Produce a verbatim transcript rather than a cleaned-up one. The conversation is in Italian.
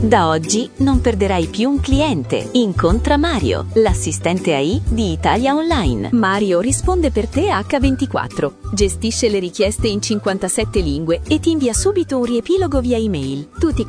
Da oggi non perderai più un cliente. Incontra Mario, l'assistente A I di Italia Online. Mario risponde per te acca ventiquattro, gestisce le richieste in cinquantasette lingue e ti invia subito un riepilogo via email. Tu ti